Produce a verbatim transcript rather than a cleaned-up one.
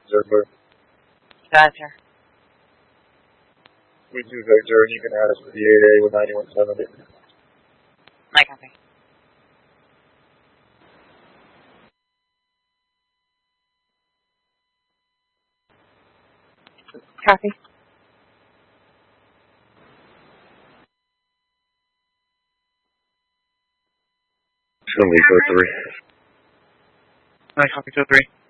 Zerber. Gotcha. We do Victor, and you can add us to the eight A with ninety-one seventy. My copy. Copy. It's going to be code three. My copy, code three.